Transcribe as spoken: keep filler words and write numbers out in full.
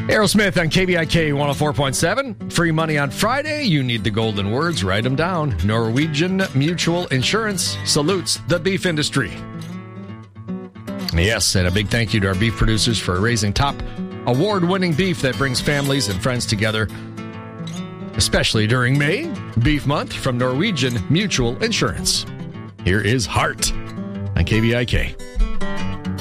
Aerosmith on K B I K one oh four point seven. Free money on Friday. You need the golden words. Write them down. Norwegian Mutual Insurance salutes the beef industry. Yes, and a big thank you to our beef producers for raising top award-winning beef that brings families and friends together, especially during May, Beef Month, from Norwegian Mutual Insurance. Here is Heart on K B I K.